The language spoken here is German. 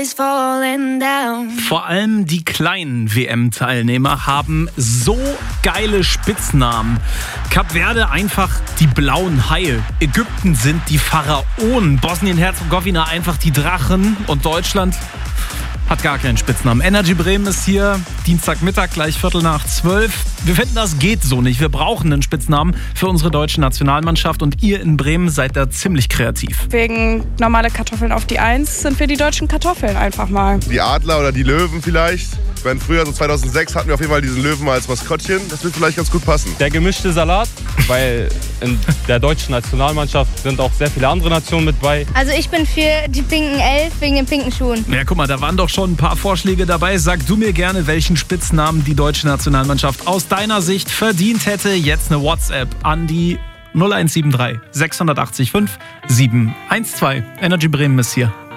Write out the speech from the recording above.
Vor allem die kleinen WM-Teilnehmer haben so geile Spitznamen. Kap Verde einfach die blauen Haie. Ägypten sind die Pharaonen. Bosnien-Herzegowina einfach die Drachen. Und Deutschland hat gar keinen Spitznamen. Energy Bremen ist hier, Dienstagmittag, gleich 11:45. Wir finden, das geht so nicht. Wir brauchen einen Spitznamen für unsere deutsche Nationalmannschaft und ihr in Bremen seid da ziemlich kreativ. Wegen normale Kartoffeln auf die 1 sind wir die deutschen Kartoffeln einfach mal. Die Adler oder die Löwen vielleicht. Wenn früher, so 2006, hatten wir auf jeden Fall diesen Löwen als Maskottchen. Das wird vielleicht ganz gut passen. Der gemischte Salat, weil in der deutschen Nationalmannschaft sind auch sehr viele andere Nationen mit bei. Also ich bin für die pinken 11 wegen den pinken Schuhen. Ja, guck mal, da waren doch schon ein paar Vorschläge dabei. Sag du mir gerne, welchen Spitznamen die deutsche Nationalmannschaft aus deiner Sicht verdient hätte. Jetzt eine WhatsApp an die 0173 680 5 712. Energy Bremen ist hier.